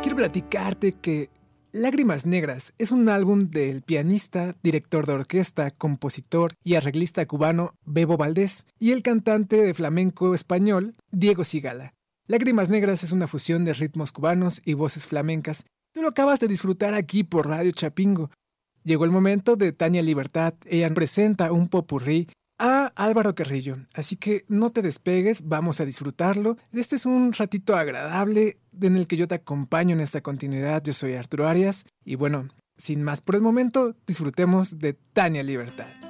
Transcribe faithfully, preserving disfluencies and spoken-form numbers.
quiero platicarte que Lágrimas Negras es un álbum del pianista, director de orquesta, compositor y arreglista cubano Bebo Valdés y el cantante de flamenco español Diego Cigala. Lágrimas Negras es una fusión de ritmos cubanos y voces flamencas. Tú lo acabas de disfrutar aquí por Radio Chapingo. Llegó el momento de Tania Libertad. Ella presenta un popurrí a Álvaro Carrillo. Así que no te despegues, vamos a disfrutarlo. Este es un ratito agradable en el que yo te acompaño en esta continuidad. Yo soy Arturo Arias y bueno, sin más por el momento, disfrutemos de Tania Libertad.